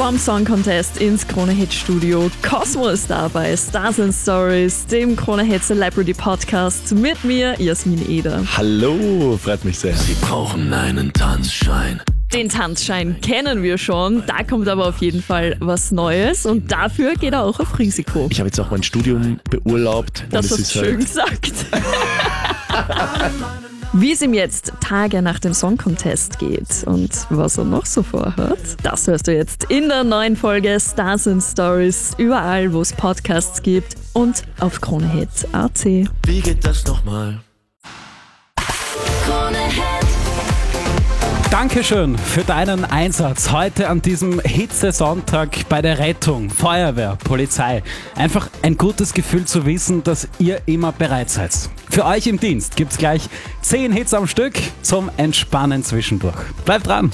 Vom Song Contest ins Krone-Hit Studio. Cosmo ist da bei Stars and Stories, dem Krone-Hit Celebrity Podcast mit mir, Jasmin Eder. Hallo, freut mich sehr. Sie brauchen einen Tanzschein. Den Tanzschein kennen wir schon, da kommt aber auf jeden Fall was Neues und dafür geht er auch auf Risiko. Ich habe jetzt auch mein Studium beurlaubt. Das hast du schön gesagt. Wie es ihm jetzt Tage nach dem Song Contest geht und was er noch so vorhat, das hörst du jetzt in der neuen Folge Stars and Stories, überall wo es Podcasts gibt und auf KroneHit.at. Wie geht das nochmal? Dankeschön für deinen Einsatz heute an diesem Hitzesonntag bei der Rettung, Feuerwehr, Polizei. Einfach ein gutes Gefühl zu wissen, dass ihr immer bereit seid. Für euch im Dienst gibt's gleich 10 Hits am Stück zum Entspannen zwischendurch. Bleibt dran!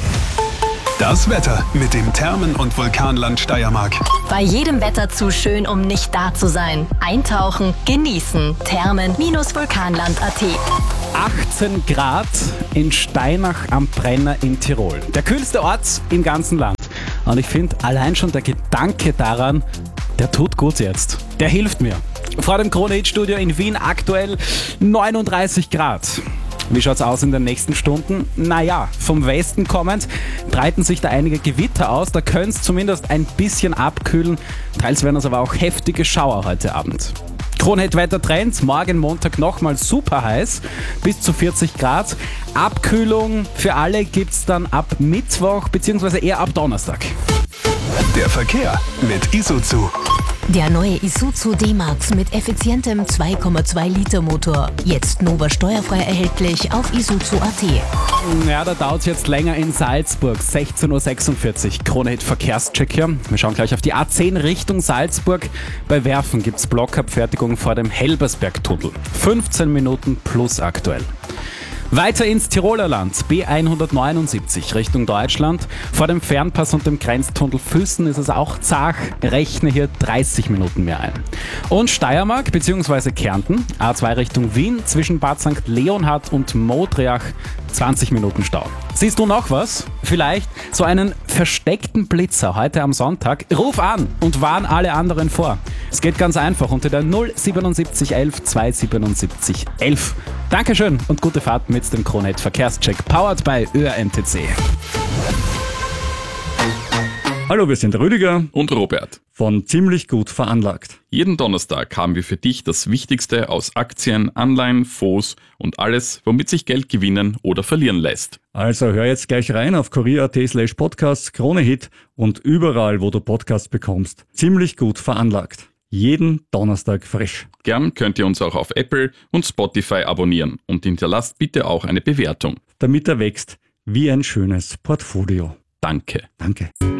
Das Wetter mit dem Thermen- und Vulkanland Steiermark. Bei jedem Wetter zu schön, um nicht da zu sein. Eintauchen, genießen. Thermen-vulkanland.at. 18 Grad in Steinach am Brenner in Tirol. Der kühlste Ort im ganzen Land. Und ich finde, allein schon der Gedanke daran, der tut gut jetzt. Der hilft mir. Vor dem Krone-Hit-Studio in Wien aktuell 39 Grad. Wie schaut's aus in den nächsten Stunden? Naja, vom Westen kommend breiten sich da einige Gewitter aus. Da könnte es zumindest ein bisschen abkühlen. Teils werden es aber auch heftige Schauer heute Abend. Krone-Hit-Wettertrends, morgen Montag nochmal super heiß, bis zu 40 Grad. Abkühlung für alle gibt's dann ab Mittwoch bzw. eher ab Donnerstag. Der Verkehr mit Isuzu. Der neue Isuzu D-Max mit effizientem 2,2 Liter Motor. Jetzt Nova steuerfrei erhältlich auf Isuzu.at. Ja, da dauert es jetzt länger in Salzburg. 16.46 Uhr. Krone-Hit Verkehrscheck hier. Wir schauen gleich auf die A10 Richtung Salzburg. Bei Werfen gibt es Blockabfertigung vor dem Helbersberg-Tunnel. 15 Minuten plus aktuell. Weiter ins Tiroler Land, B179 Richtung Deutschland. Vor dem Fernpass und dem Grenztunnel Füssen ist es auch zach. Rechne hier 30 Minuten mehr ein. Und Steiermark bzw. Kärnten, A2 Richtung Wien, zwischen Bad St. Leonhard und Modriach 20 Minuten Stau. Siehst du noch was? Vielleicht so einen versteckten Blitzer heute am Sonntag? Ruf an und warn alle anderen vor. Es geht ganz einfach unter der 07711 277 11. Dankeschön und gute Fahrt mit dem Krone-Hit Verkehrscheck, powered by ÖRMTC. Hallo, wir sind Rüdiger und Robert von Ziemlich gut veranlagt. Jeden Donnerstag haben wir für dich das Wichtigste aus Aktien, Anleihen, Fonds und alles, womit sich Geld gewinnen oder verlieren lässt. Also hör jetzt gleich rein auf kurier.at/podcasts, Krone-Hit und überall, wo du Podcasts bekommst. Ziemlich gut veranlagt. Jeden Donnerstag frisch. Gern könnt ihr uns auch auf Apple und Spotify abonnieren und hinterlasst bitte auch eine Bewertung. Damit er wächst wie ein schönes Portfolio. Danke. Danke.